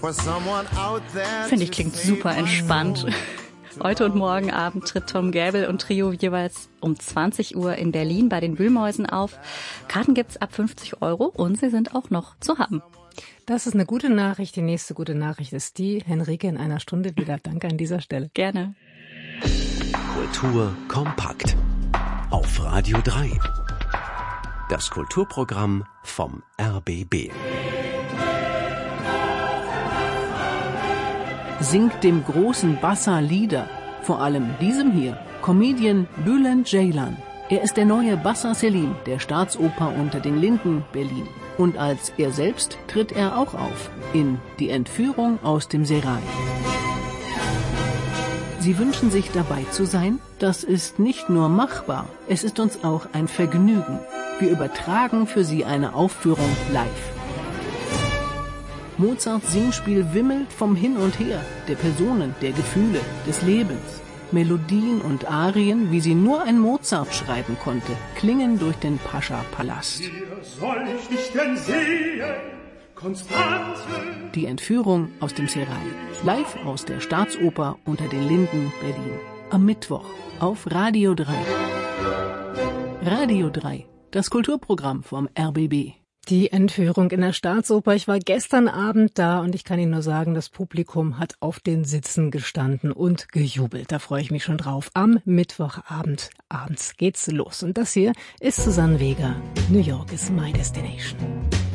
Finde ich, klingt super entspannt. Heute und morgen Abend tritt Tom Gäbel und Trio jeweils um 20 Uhr in Berlin bei den Wühlmäusen auf. Karten gibt's ab 50 € und sie sind auch noch zu haben. Das ist eine gute Nachricht. Die nächste gute Nachricht ist die. Henrike, in einer Stunde wieder. Danke an dieser Stelle. Gerne. Kultur kompakt. Auf Radio 3. Das Kulturprogramm vom RBB. Singt dem großen Bassa Lieder, vor allem diesem hier, Comedian Bülent Ceylan. Er ist der neue Bassa Selim der Staatsoper Unter den Linden, Berlin. Und als er selbst tritt er auch auf in Die Entführung aus dem Serail. Sie wünschen sich dabei zu sein? Das ist nicht nur machbar, es ist uns auch ein Vergnügen. Wir übertragen für Sie eine Aufführung live. Mozarts Singspiel wimmelt vom Hin und Her, der Personen, der Gefühle, des Lebens. Melodien und Arien, wie sie nur ein Mozart schreiben konnte, klingen durch den Pascha-Palast. Soll ich dich denn sehen, Konstanze? Die Entführung aus dem Serail. Live aus der Staatsoper Unter den Linden, Berlin. Am Mittwoch auf Radio 3. Radio 3, das Kulturprogramm vom RBB. Die Entführung in der Staatsoper. Ich war gestern Abend da und ich kann Ihnen nur sagen, das Publikum hat auf den Sitzen gestanden und gejubelt. Da freue ich mich schon drauf. Am Mittwochabend abends geht's los. Und das hier ist Susanne Vega. New York is my destination.